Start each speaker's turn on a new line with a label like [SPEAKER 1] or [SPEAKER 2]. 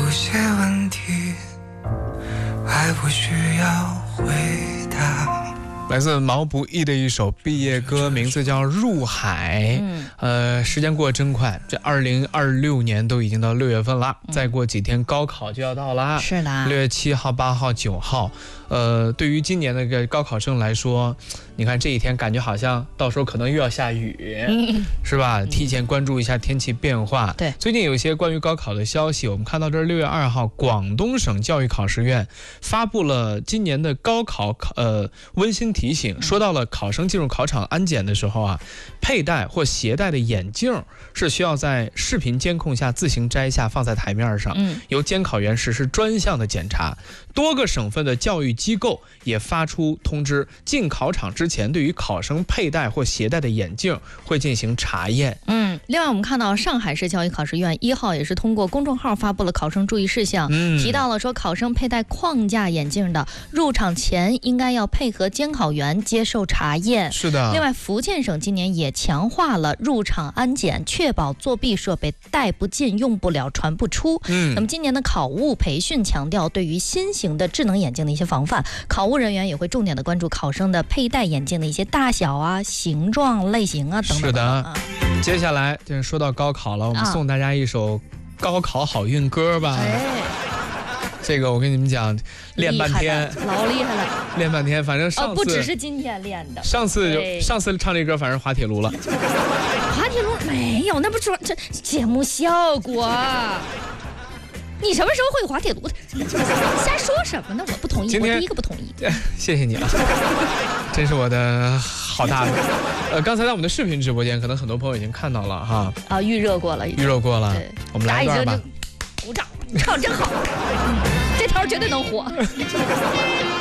[SPEAKER 1] 有些问题还不需要回答。
[SPEAKER 2] 来自毛不易的一首毕业歌，名字叫《入海》。时间过得真快，这2026年都已经到6月份了，再过几天高考就要到了。
[SPEAKER 3] 是的
[SPEAKER 2] ，6月7号、8号、9号。对于今年的个高考生来说，你看这一天感觉好像到时候可能又要下雨，是吧？提前关注一下天气变化。
[SPEAKER 3] 对，
[SPEAKER 2] 最近有一些关于高考的消息，我们看到这6月2号，广东省教育考试院发布了今年的高考温馨提醒，说到了考生进入考场安检的时候啊，佩戴或携带的眼镜是需要在视频监控下自行摘下，放在台面上，由监考员实施专项的检查。多个省份的教育机构也发出通知，进考场之前对于考生佩戴或携带的眼镜会进行查验。
[SPEAKER 3] 另外我们看到上海市教育考试院1号也是通过公众号发布了考生注意事项，提到了说考生佩戴框架眼镜的入场前应该要配合监考员接受查验。
[SPEAKER 2] 是的。
[SPEAKER 3] 另外福建省今年也强化了入场安检，确保作弊设备带不进、用不了、传不出。那么今年的考务培训强调对于新型的智能眼镜的一些防范，考务人员也会重点的关注考生的佩戴眼镜的一些大小啊、形状、类型啊等等。
[SPEAKER 2] 是的。接下来就说到高考了，我们送大家一首高考好运歌吧。这个我跟你们讲，练半天，
[SPEAKER 3] 老厉害了，
[SPEAKER 2] 练半天，反正上次
[SPEAKER 3] 不只是今天练的，
[SPEAKER 2] 上次唱这歌，反正滑铁卢了。
[SPEAKER 3] 滑铁卢没有，那不是这节目效果。你什么时候会滑铁卢的？瞎说什么呢？我不同意，我第一个不同意。
[SPEAKER 2] 谢谢你啊，真是我的好大的。刚才在我们的视频直播间，可能很多朋友已经看到了哈。
[SPEAKER 3] 预热过了，
[SPEAKER 2] 预热过了。对，我们来一段吧。
[SPEAKER 3] 鼓掌，唱真好，这条绝对能火。